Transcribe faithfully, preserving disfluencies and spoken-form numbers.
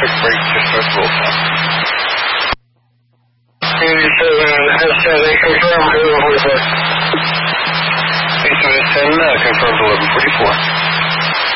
quick break just for roll call. eighty-seven, S ten, they confirmed eleven forty-four. eighty-seven, S ten, uh, confirmed eleven forty-four.